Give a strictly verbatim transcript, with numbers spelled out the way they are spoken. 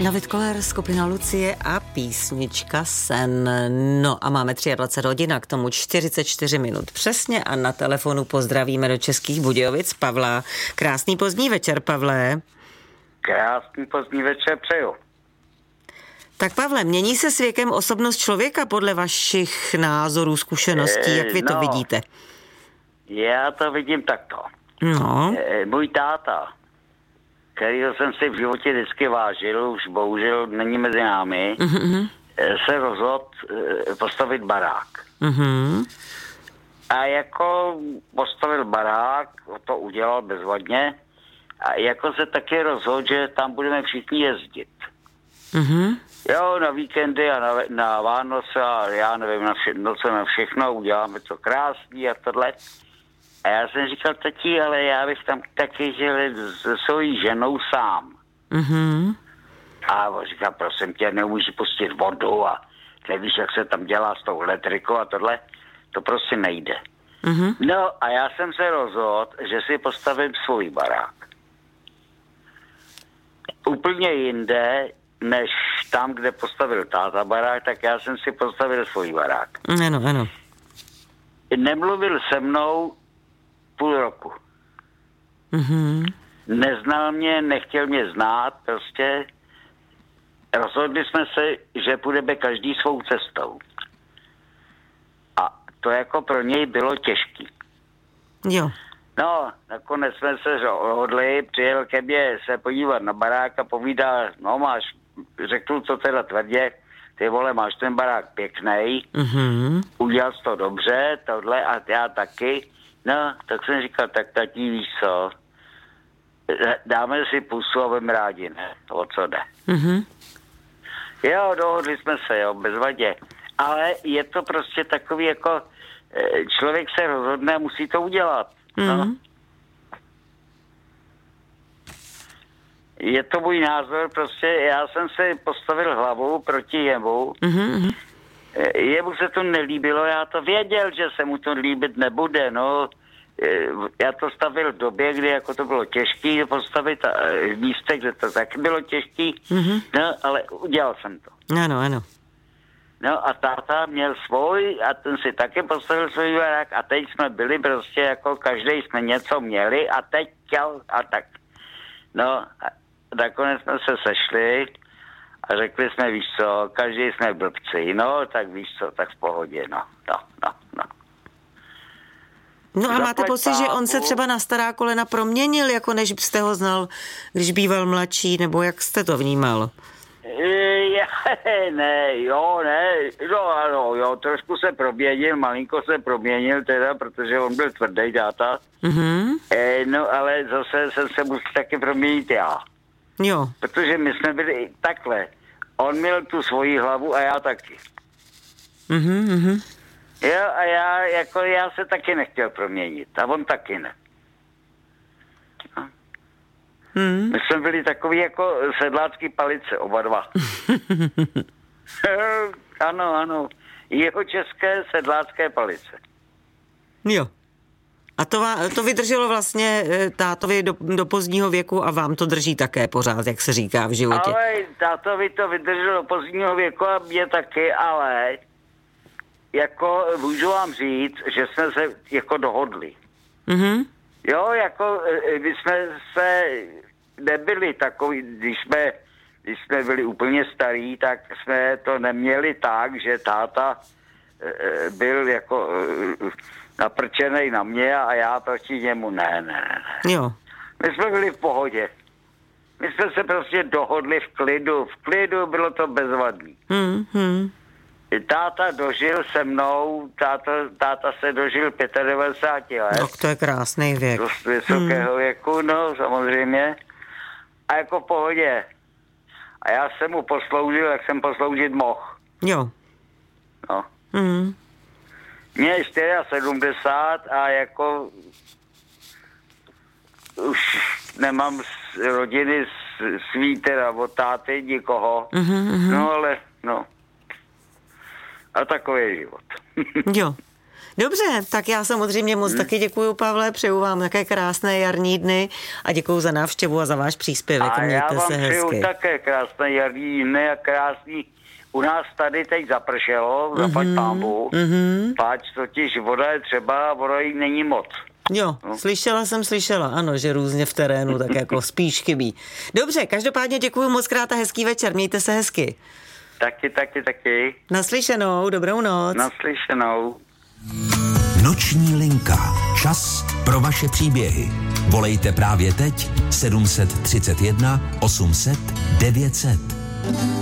David Koller, skupina Lucie a písnička Sen. No a máme dvacet tři hodin a k tomu čtyřicet čtyři minut přesně a na telefonu pozdravíme do Českých Budějovic Pavla. Krásný pozdní večer, Pavle. Krásný pozdní večer přeju. Tak Pavle, mění se s věkem osobnost člověka podle vašich názorů, zkušeností, jak vy to no, vidíte? Já to vidím takto. No. Můj táta, kterýho jsem si v životě vždycky vážil, už bohužel není mezi námi, mm-hmm. se rozhodl postavit barák. Mm-hmm. A jako postavil barák, to udělal bezvadně, a jako se taky rozhodl, že tam budeme všichni jezdit. Mm-hmm. Jo, na víkendy a na, na Vánoce a já nevím, na vše, no, co na všechno, uděláme to krásný a tohle. A já jsem říkal, tati, ale já bych tam taky žil se svojí ženou sám. Mm-hmm. A on říká, prosím tě, nemůžeš pustit vodu a nevíš, jak se tam dělá s tou elektrikou a tohle. To prostě nejde. Mm-hmm. No a já jsem se rozhodl, že si postavím svůj barák. Úplně jinde, než tam, kde postavil táta barák, tak já jsem si postavil svůj barák. Ano, ano. Nemluvil se mnou půl roku. Mm-hmm. Neznal mě, nechtěl mě znát, prostě. Rozhodli jsme se, že půjdeme každý svou cestou. A to jako pro něj bylo těžký. Jo. No, nakonec jsme se rozhodli, přijel ke mně se podívat na barák a povídá, no máš, řekl to teda tvrdě, ty vole, máš ten barák pěknej, mm-hmm. udělal jsi to dobře, tohle a já taky. No, tak jsem říkal, tak tatí, víš co, dáme si pusu a budeme rádi, ne? O co jde. Mm-hmm. Jo, dohodli jsme se, jo, bezvadě. Ale je to prostě takový jako, člověk se rozhodne a musí to udělat. Mm-hmm. No. Je to můj názor, prostě já jsem si postavil hlavu proti jemu. Mm-hmm. Jemu se to nelíbilo, já to věděl, že se mu to líbit nebude, no. Já to stavil v době, kdy jako to bylo těžké postavit a v místech, kde to taky bylo těžké, mm-hmm. no, ale udělal jsem to. Ano, ano. No a táta měl svůj a ten si taky postavil svůj barák a teď jsme byli prostě jako každý jsme něco měli a teď chtěl a tak. No a nakonec jsme se sešli a řekli jsme, víš co, každý jsme blbci, no tak víš co, tak v pohodě, no, no, no, no. No a máte pocit, že on se třeba na stará kolena proměnil, jako než jste ho znal, když býval mladší, nebo jak jste to vnímal? Ne, jo, ne, no ano, jo, trošku se proměnil, malinko se proměnil teda, protože on byl tvrdý táta. Mm-hmm. E, no ale zase jsem se musel taky proměnit já. Jo. Protože my jsme byli takhle. On měl tu svoji hlavu a já taky. Mhm, mhm. Jo, a já, jako já se taky nechtěl proměnit. A on taky ne. No. Hmm. My jsme byli takový jako sedlácký palice, oba dva. Ano, ano. Jeho české sedlácké palice. Jo. A to, to vydrželo vlastně tátovi do, do pozdního věku a vám to drží také pořád, jak se říká v životě. Ale tátovi to vydrželo do pozdního věku a mě taky, ale jako můžu vám říct, že jsme se jako dohodli. Mhm. Jo, jako my jsme se nebyli takový, když jsme, když jsme byli úplně starí, tak jsme to neměli tak, že táta byl jako naprčenej na mě a já proti němu. Ne, ne, ne. Jo. My jsme byli v pohodě. My jsme se prostě dohodli v klidu. V klidu bylo to bezvadný. Hmm, hmm. Táta dožil se mnou, táta, táta se dožil devadesát pět let. No, to je krásný věk. Dost vysokého hmm. věku, no, samozřejmě. A jako v pohodě. A já jsem mu posloužil, jak jsem posloužit mohl. Jo. No. Hmm. Mě je sedmdesát čtyři a jako už nemám z rodiny svý teda od táty nikoho. Mm-hmm. No ale, no. A takový je život. Jo. Dobře, tak já samozřejmě moc hmm. taky děkuju, Pavle, přeju vám také krásné jarní dny a děkuju za návštěvu a za váš příspěvek. A Mějte já vám se přeju hezky. také krásné jarní dny a krásný. U nás tady teď zapršelo, mm-hmm. zaplať pámbu, mm-hmm. páč totiž voda je třeba a voda jí není moc. Jo, no. slyšela jsem, slyšela, ano, že různě v terénu tak jako spíš chybí. Dobře, každopádně děkuju moc krát a hezký večer, mějte se hezky. Taky, taky, taky. Naslyšenou, dobrou noc. Naslyšenou. Noční linka. Čas pro vaše příběhy. Volejte právě teď sedm set třicet jedna osm set devět set.